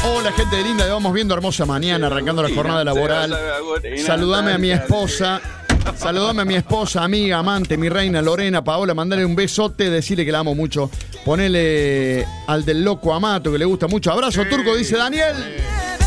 Hola, gente linda, vamos viendo hermosa mañana, arrancando la jornada laboral. Saludame a mi esposa. Saludame a mi esposa, amiga, amante, mi reina Lorena, Paola, mandale un besote, decirle que la amo mucho. Ponele al del loco Amato, que le gusta mucho. Abrazo turco, dice Daniel.